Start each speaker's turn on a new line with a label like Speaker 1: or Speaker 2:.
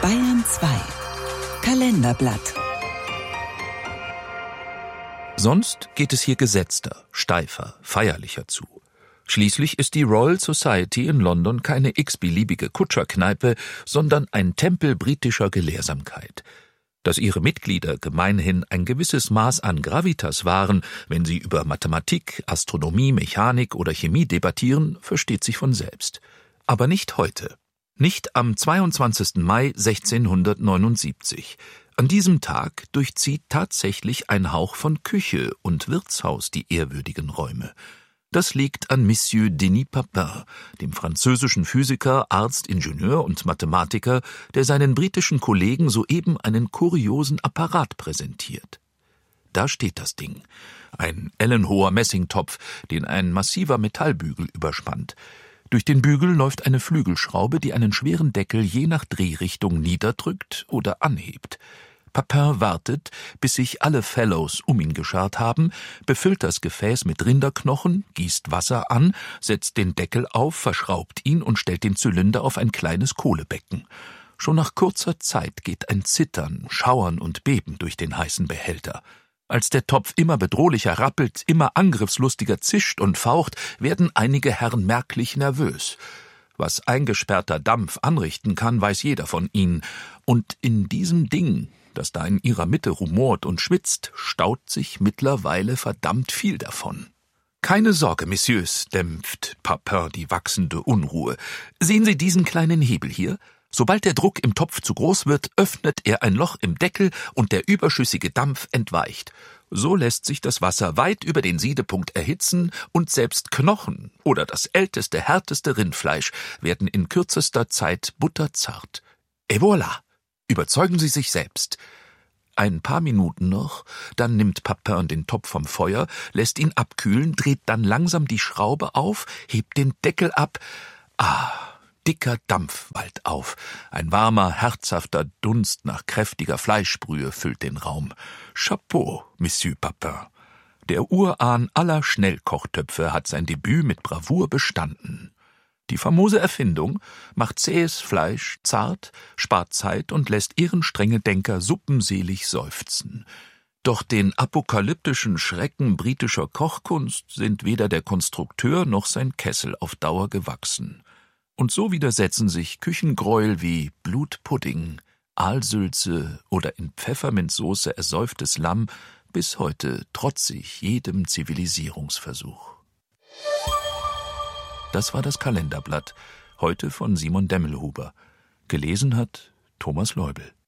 Speaker 1: Bayern 2 Kalenderblatt.
Speaker 2: Sonst geht es hier gesetzter, steifer, feierlicher zu. Schließlich ist die Royal Society in London keine x-beliebige Kutscherkneipe, sondern ein Tempel britischer Gelehrsamkeit. Dass ihre Mitglieder gemeinhin ein gewisses Maß an Gravitas wahren, wenn sie über Mathematik, Astronomie, Mechanik oder Chemie debattieren, versteht sich von selbst. Aber nicht heute. Nicht am 22. Mai 1679. An diesem Tag durchzieht tatsächlich ein Hauch von Küche und Wirtshaus die ehrwürdigen Räume. Das liegt an Monsieur Denis Papin, dem französischen Physiker, Arzt, Ingenieur und Mathematiker, der seinen britischen Kollegen soeben einen kuriosen Apparat präsentiert. Da steht das Ding, ein ellenhoher Messingtopf, den ein massiver Metallbügel überspannt. Durch den Bügel läuft eine Flügelschraube, die einen schweren Deckel je nach Drehrichtung niederdrückt oder anhebt. Papin wartet, bis sich alle Fellows um ihn geschart haben, befüllt das Gefäß mit Rinderknochen, gießt Wasser an, setzt den Deckel auf, verschraubt ihn und stellt den Zylinder auf ein kleines Kohlebecken. Schon nach kurzer Zeit geht ein Zittern, Schauern und Beben durch den heißen Behälter. Als der Topf immer bedrohlicher rappelt, immer angriffslustiger zischt und faucht, werden einige Herren merklich nervös. Was eingesperrter Dampf anrichten kann, weiß jeder von ihnen. Und in diesem Ding, das da in ihrer Mitte rumort und schwitzt, staut sich mittlerweile verdammt viel davon. »Keine Sorge, Messieurs«, dämpft Papin die wachsende Unruhe. »Sehen Sie diesen kleinen Hebel hier? Sobald der Druck im Topf zu groß wird, öffnet er ein Loch im Deckel und der überschüssige Dampf entweicht. So lässt sich das Wasser weit über den Siedepunkt erhitzen und selbst Knochen oder das älteste, härteste Rindfleisch werden in kürzester Zeit butterzart. Et voilà! Überzeugen Sie sich selbst.« Ein paar Minuten noch, dann nimmt Papin den Topf vom Feuer, lässt ihn abkühlen, dreht dann langsam die Schraube auf, hebt den Deckel ab. Dicker Dampf wallt auf. Ein warmer, herzhafter Dunst nach kräftiger Fleischbrühe füllt den Raum. Chapeau, Monsieur Papin. Der Urahn aller Schnellkochtöpfe hat sein Debüt mit Bravour bestanden. Die famose Erfindung macht zähes Fleisch zart, spart Zeit und lässt ehrenstrenge Denker suppenselig seufzen. Doch den apokalyptischen Schrecken britischer Kochkunst sind weder der Konstrukteur noch sein Kessel auf Dauer gewachsen. Und so widersetzen sich Küchengräuel wie Blutpudding, Aalsülze oder in Pfefferminzsoße ersäuftes Lamm bis heute trotzig jedem Zivilisierungsversuch. Das war das Kalenderblatt, heute von Simon Demmelhuber. Gelesen hat Thomas Leubel.